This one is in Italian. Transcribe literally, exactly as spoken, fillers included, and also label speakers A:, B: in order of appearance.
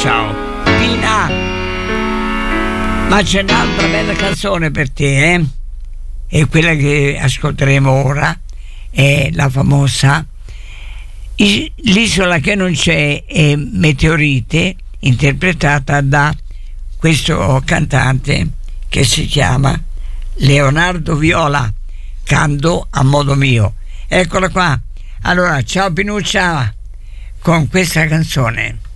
A: ciao. Pina, ma c'è un'altra bella canzone per te, eh? E quella che ascolteremo ora è la famosa L'isola che non c'è è Meteorite, interpretata da questo cantante che si chiama Leonardo Viola, Canto a modo mio. Eccola qua. Allora, ciao Pinuccia con questa canzone.